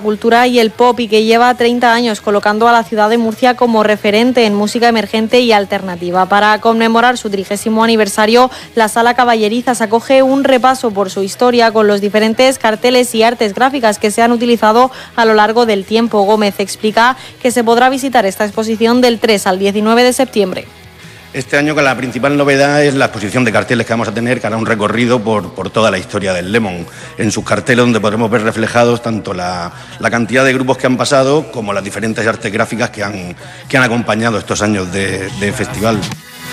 cultura y el pop y que lleva 30 años colocando a la ciudad de Murcia como referente en música emergente y alternativa. Para conmemorar su 30º aniversario, la Sala Caballerizas acoge un repaso por su historia con los diferentes carteles y artes gráficas que se han utilizado a lo largo del tiempo. Gómez explica que se podrá visitar esta exposición del 3 al 19 de septiembre. Este año que la principal novedad es la exposición de carteles que vamos a tener, que hará un recorrido por toda la historia del Lemon. En sus carteles donde podremos ver reflejados tanto la cantidad de grupos que han pasado como las diferentes artes gráficas que han acompañado estos años de festival.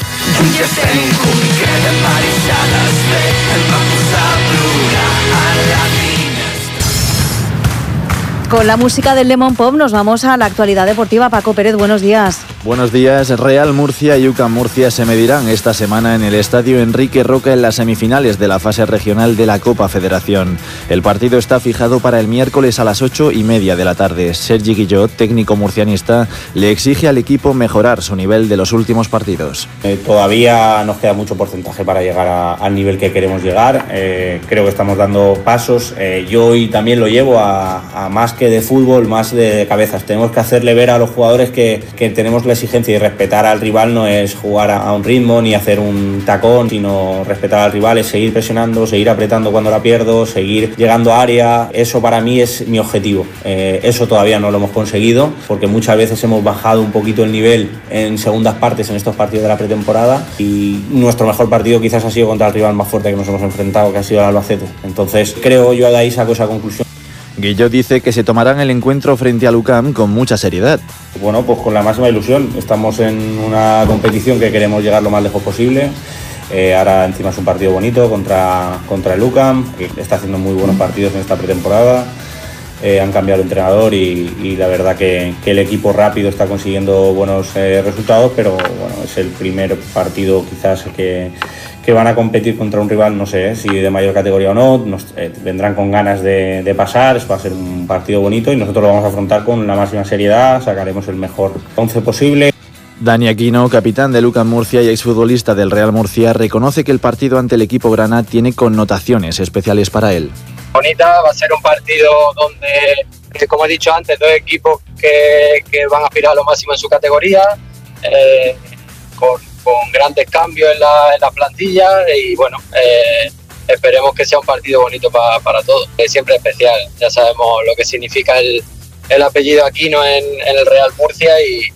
Con la música del Lemon Pop nos vamos a la actualidad deportiva. Paco Pérez, buenos días. Buenos días. Real Murcia y UCAM Murcia se medirán esta semana en el Estadio Enrique Roca en las semifinales de la fase regional de la Copa Federación. El partido está fijado para el miércoles a las 8:30 de la tarde. Sergi Guillot, técnico murcianista, le exige al equipo mejorar su nivel de los últimos partidos. Todavía nos queda mucho porcentaje para llegar al nivel que queremos llegar. Creo que estamos dando pasos. Yo hoy también lo llevo a más que de fútbol, más de cabezas. Tenemos que hacerle ver a los jugadores que tenemos la exigencia, y respetar al rival no es jugar a un ritmo ni hacer un tacón, sino respetar al rival, es seguir presionando, seguir apretando cuando la pierdo, seguir llegando a área. Eso para mí es mi objetivo. Eso todavía no lo hemos conseguido porque muchas veces hemos bajado un poquito el nivel en segundas partes en estos partidos de la pretemporada, y nuestro mejor partido quizás ha sido contra el rival más fuerte que nos hemos enfrentado, que ha sido el Albacete. Entonces creo, yo de ahí saco esa conclusión. Guillot dice que se tomarán el encuentro frente al UCAM con mucha seriedad. Bueno, pues con la máxima ilusión. Estamos en una competición que queremos llegar lo más lejos posible. Ahora encima es un partido bonito contra el UCAM, que está haciendo muy buenos partidos en esta pretemporada. Han cambiado el entrenador y la verdad que el equipo rápido está consiguiendo buenos resultados, pero bueno, es el primer partido quizás que van a competir contra un rival, no sé si de mayor categoría o no. Vendrán con ganas de pasar. Va a ser un partido bonito y nosotros lo vamos a afrontar con la máxima seriedad. Sacaremos el mejor 11 posible. Dani Aquino, capitán del UCAM Murcia y exfutbolista del Real Murcia, reconoce que el partido ante el equipo grana tiene connotaciones especiales para él. Bonita, va a ser un partido donde, como he dicho antes, dos equipos que van a aspirar a lo máximo en su categoría, con grandes cambios en la plantilla, y bueno, esperemos que sea un partido bonito para todos. Siempre especial, ya sabemos lo que significa el apellido Aquino en el Real Murcia,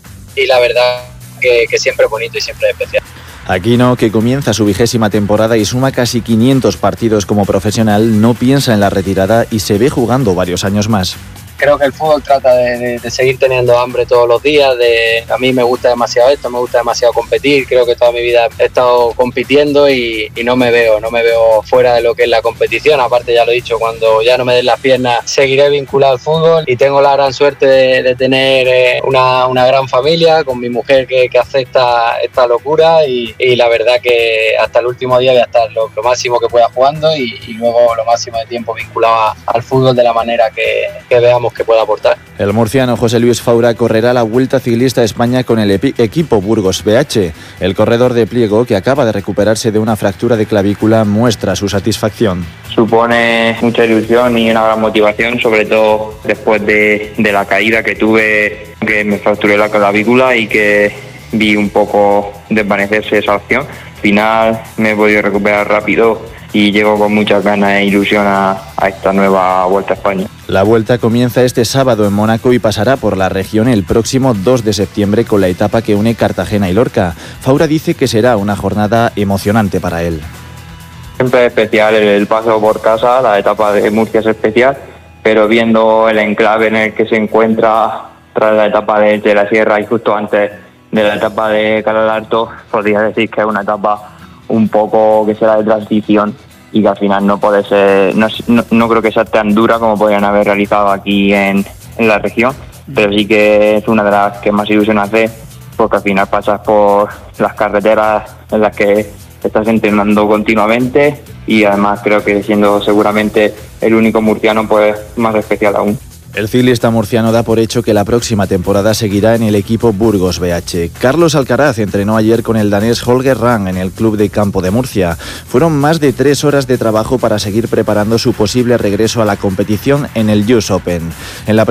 y la verdad que siempre es bonito y siempre es especial. Aquino, que comienza su 20ª temporada y suma casi 500 partidos como profesional, no piensa en la retirada y se ve jugando varios años más. Creo que el fútbol trata de seguir teniendo hambre todos los días. A mí me gusta demasiado esto, me gusta demasiado competir. Creo que toda mi vida he estado compitiendo y no me veo fuera de lo que es la competición. Aparte, ya lo he dicho, cuando ya no me den las piernas seguiré vinculado al fútbol, y tengo la gran suerte de tener una gran familia con mi mujer que acepta esta locura, y la verdad que hasta el último día voy a estar lo máximo que pueda jugando, y luego lo máximo de tiempo vinculado al fútbol de la manera que veamos que pueda aportar. El murciano José Luis Faura correrá la Vuelta Ciclista a España con el equipo Burgos BH. El corredor de Pliego, que acaba de recuperarse de una fractura de clavícula, muestra su satisfacción. Supone mucha ilusión y una gran motivación, sobre todo después de la caída que tuve, que me fracturé la clavícula y que vi un poco desvanecerse esa opción. Al final me he podido recuperar rápido y llego con muchas ganas e ilusión a esta nueva Vuelta a España. La Vuelta comienza este sábado en Mónaco y pasará por la región el próximo 2 de septiembre con la etapa que une Cartagena y Lorca. Faura dice que será una jornada emocionante para él. Siempre es especial el paso por casa, la etapa de Murcia es especial, pero viendo el enclave en el que se encuentra tras la etapa de la Sierra y justo antes de la etapa de Calalarto, podría decir que es una etapa un poco que será de transición y que al final no puede ser, no creo que sea tan dura como podrían haber realizado aquí en la región, pero sí que es una de las que más ilusión hace, porque al final pasas por las carreteras en las que estás entrenando continuamente, y además creo que siendo seguramente el único murciano, pues más especial aún. El ciclista murciano da por hecho que la próxima temporada seguirá en el equipo Burgos BH. Carlos Alcaraz entrenó ayer con el danés Holger Rang en el Club de Campo de Murcia. Fueron más de 3 horas de trabajo para seguir preparando su posible regreso a la competición en el US Open. En la